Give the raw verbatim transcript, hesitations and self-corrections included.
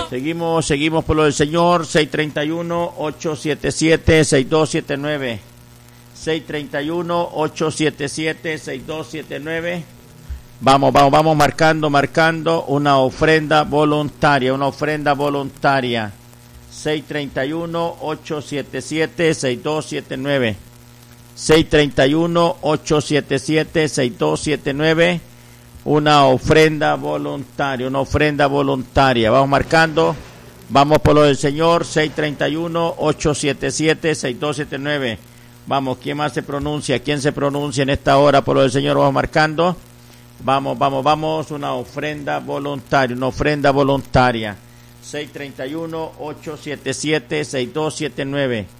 Seguimos, seguimos por lo del Señor. seis treinta y uno, ocho siete siete, seis dos siete nueve. seis treinta y uno, ocho siete siete, seis dos siete nueve. Vamos, vamos, vamos marcando, marcando una ofrenda voluntaria, una ofrenda voluntaria. seis treinta y uno, ocho siete siete, seis dos siete nueve. seis treinta y uno, ocho siete siete, seis dos siete nueve. Una ofrenda voluntaria, una ofrenda voluntaria. Vamos marcando, vamos por lo del Señor. seis treinta y uno, ocho siete siete, seis dos siete nueve. Vamos, ¿quién más se pronuncia? ¿Quién se pronuncia en esta hora por lo del Señor? Vamos marcando. Vamos, vamos, vamos, una ofrenda voluntaria, una ofrenda voluntaria. seis treinta y uno, ocho siete siete, seis dos siete nueve.